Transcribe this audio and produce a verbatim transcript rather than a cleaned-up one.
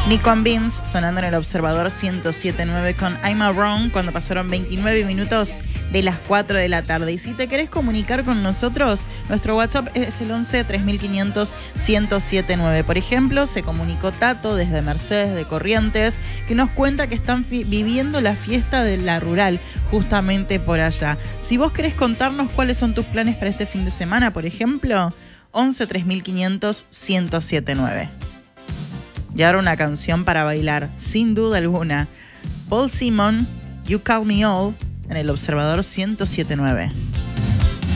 Nico and Vince sonando en el Observador ciento siete punto nueve con I'm a Wrong cuando pasaron veintinueve minutos de las cuatro de la tarde. Y si te querés comunicar con nosotros, nuestro WhatsApp es el once tres mil quinientos ciento setenta y nueve. Por ejemplo, se comunicó Tato desde Mercedes de Corrientes, que nos cuenta que están fi- viviendo la fiesta de la rural justamente por allá. Si vos querés contarnos cuáles son tus planes para este fin de semana, por ejemplo, once tres mil quinientos ciento setenta y nueve. Y ahora una canción para bailar, sin duda alguna. Paul Simon, You Call Me All, en el Observador ciento siete punto nueve.